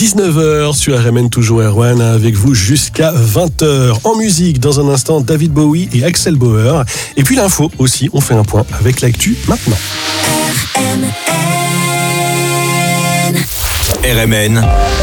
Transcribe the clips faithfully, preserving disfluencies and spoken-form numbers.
dix-neuf heures sur R M N, toujours Erwan avec vous jusqu'à vingt heures. En musique, dans un instant, David Bowie et Axel Bauer. Et puis l'info aussi, on fait un point avec l'actu maintenant. R M N. R M N,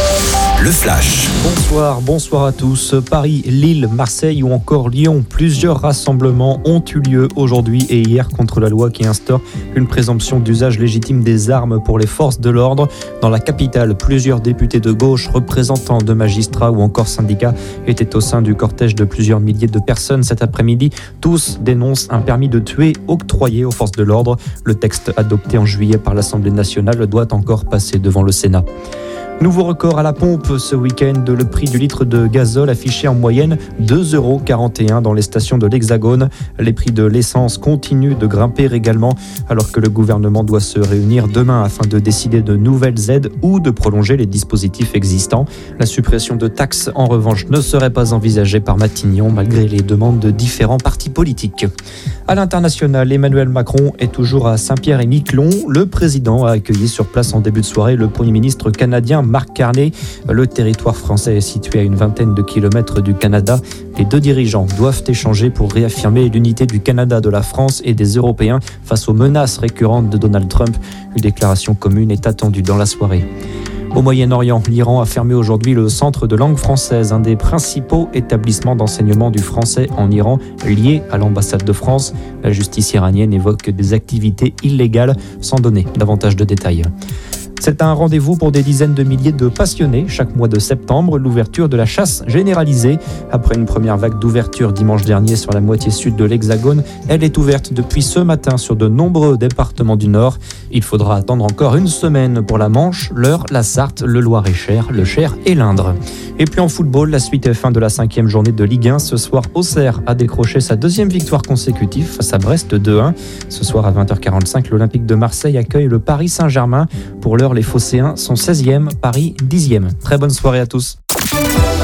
le flash. Bonsoir, bonsoir à tous. Paris, Lille, Marseille ou encore Lyon. Plusieurs rassemblements ont eu lieu aujourd'hui et hier contre la loi qui instaure une présomption d'usage légitime des armes pour les forces de l'ordre. Dans la capitale, plusieurs députés de gauche, représentants de magistrats ou encore syndicats étaient au sein du cortège de plusieurs milliers de personnes cet après-midi. Tous dénoncent un permis de tuer octroyé aux forces de l'ordre. Le texte adopté en juillet par l'Assemblée nationale doit encore passer devant le Sénat. Nouveau record à la pompe ce week-end, le prix du litre de gazole affiché en moyenne deux euros quarante et un dans les stations de l'Hexagone. Les prix de l'essence continuent de grimper également alors que le gouvernement doit se réunir demain afin de décider de nouvelles aides ou de prolonger les dispositifs existants. La suppression de taxes en revanche ne serait pas envisagée par Matignon malgré les demandes de différents partis politiques. À l'international, Emmanuel Macron est toujours à Saint-Pierre-et-Miquelon. Le président a accueilli sur place en début de soirée le Premier ministre canadien Mark Carney. Le territoire français est situé à une vingtaine de kilomètres du Canada. Les deux dirigeants doivent échanger pour réaffirmer l'unité du Canada, de la France et des Européens face aux menaces récurrentes de Donald Trump. Une déclaration commune est attendue dans la soirée. Au Moyen-Orient, l'Iran a fermé aujourd'hui le centre de langue française, un des principaux établissements d'enseignement du français en Iran, lié à l'ambassade de France. La justice iranienne évoque des activités illégales sans donner davantage de détails. C'est un rendez-vous pour des dizaines de milliers de passionnés chaque mois de septembre, l'ouverture de la chasse généralisée. Après une première vague d'ouverture dimanche dernier sur la moitié sud de l'Hexagone, elle est ouverte depuis ce matin sur de nombreux départements du Nord. Il faudra attendre encore une semaine pour la Manche, l'Eure, la Sarthe, le Loir-et-Cher, le Cher et l'Indre. Et puis en football, la suite et fin de la cinquième journée de Ligue un. Ce soir, Auxerre a décroché sa deuxième victoire consécutive face à Brest deux un. Ce soir à vingt heures quarante-cinq, l'Olympique de Marseille accueille le Paris Saint-Germain. Pour l'heure, les Phocéens sont seizième, Paris dixième. Très bonne soirée à tous.